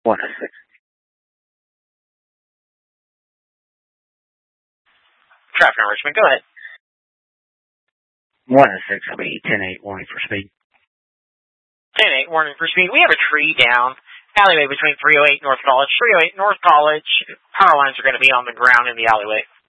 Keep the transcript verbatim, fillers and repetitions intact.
one oh six. Traffic on Richmond, go ahead. one oh six will be ten eight, warning for speed. ten eight, warning for speed. We have a tree down. Alleyway between three oh eight North College. three oh eight North College. Power lines are going to be on the ground in the alleyway.